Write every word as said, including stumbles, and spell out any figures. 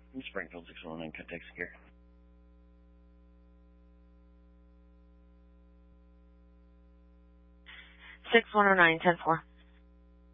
Springfield six one nine, contact secure. six one oh nine, ten four.